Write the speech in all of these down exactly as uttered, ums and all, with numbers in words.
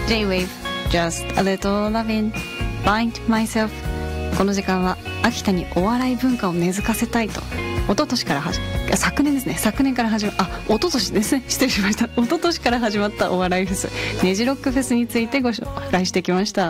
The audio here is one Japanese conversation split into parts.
J-Wave Just a Little Lovin' Bind Myself。 この時間は秋田にお笑い文化を根付かせたいと一昨年から始ま昨年ですね昨年から始まあ一昨年ですね失礼しました一昨年から始まったお笑いフェスネジロックフェスについてご紹介してきました。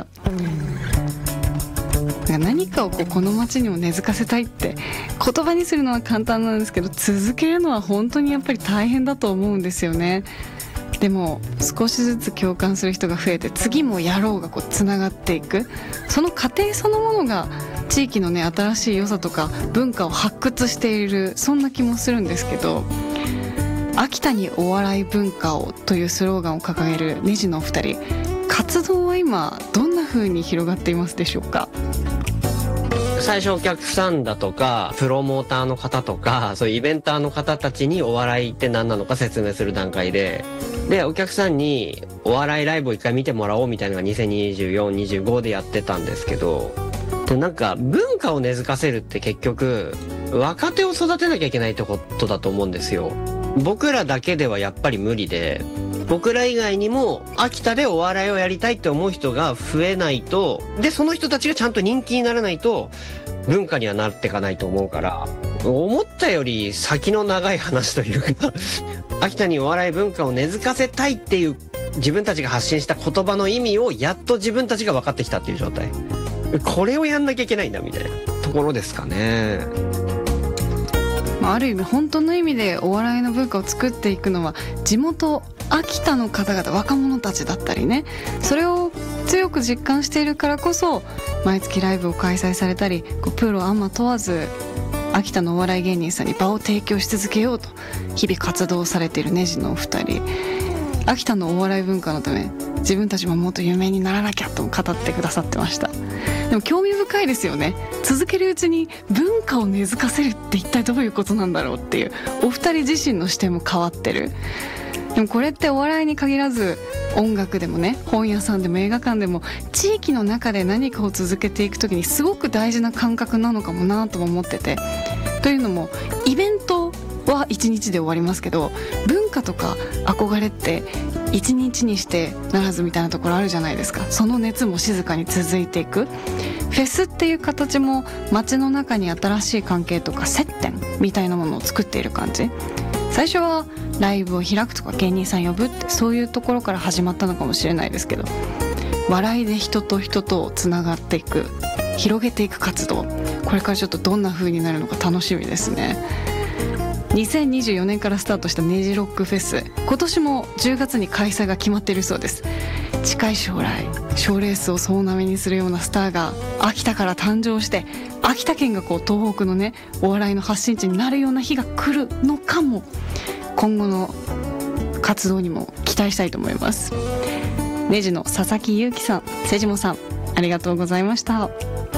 何かをこうこの街にも根付かせたいって言葉にするのは簡単なんですけど、続けるのは本当にやっぱり大変だと思うんですよね。でも少しずつ共感する人が増えて、次もやろうがこうつながっていく、その過程そのものが地域のね新しい良さとか文化を発掘している、そんな気もするんですけど、秋田にお笑い文化をというスローガンを掲げるネジのお二人、活動は今どんな風に広がっていますでしょうか？ 最初お客さんだとかプロモーターの方とかそういうイベンターの方たちにお笑いって何なのか説明する段階で、でお客さんにお笑いライブを一回見てもらおうみたいなのがにせんにじゅうよん、にじゅうごでやってたんですけど、でなんか文化を根付かせるって結局若手を育てなきゃいけないってことだと思うんですよ。僕らだけではやっぱり無理で、僕ら以外にも秋田でお笑いをやりたいって思う人が増えないと、でその人たちがちゃんと人気にならないと文化にはなっていかないと思うから、思ったより先の長い話というか秋田にお笑い文化を根付かせたいっていう自分たちが発信した言葉の意味をやっと自分たちが分かってきたっていう状態、これをやんなきゃいけないんだみたいなところですかね。 ある意味本当の意味でお笑いの文化を作っていくのは地元秋田の方々、若者たちだったりね、それを強く実感しているからこそ毎月ライブを開催されたり、こうプロアマ問わず秋田のお笑い芸人さんに場を提供し続けようと日々活動されているネジのお二人、秋田のお笑い文化のため自分たちももっと有名にならなきゃと語ってくださってました。でも興味深いですよね。続けるうちに文化を根付かせるって一体どういうことなんだろうっていう、お二人自身の視点も変わってる。でもこれってお笑いに限らず音楽でもね、本屋さんでも映画館でも地域の中で何かを続けていくときにすごく大事な感覚なのかもなとも思ってて、というのもイベントはいちにちで終わりますけど、文化とか憧れっていちにちにしてならずみたいなところあるじゃないですか。その熱も静かに続いていく。フェスっていう形も街の中に新しい関係とか接点みたいなものを作っている感じ。最初はライブを開くとか芸人さん呼ぶって、そういうところから始まったのかもしれないですけど、笑いで人と人とつながっていく、広げていく活動、これからちょっとどんな風になるのか楽しみですね。にせんにじゅうよねんからスタートしたネジロックフェス、今年もじゅうがつに開催が決まっているそうです。近い将来賞レースを総なめにするようなスターが秋田から誕生して、秋田県がこう東北のねお笑いの発信地になるような日が来るのかも、今後の活動にも期待したいと思います。ネジの佐々木優樹さん、瀬下さん、ありがとうございました。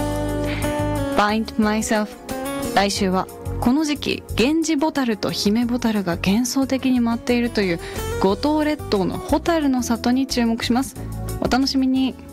Bind Myself、 来週はこの時期ゲンジボタルとヒメボタルが幻想的に舞っているという五島列島のホタルの里に注目します。お楽しみに。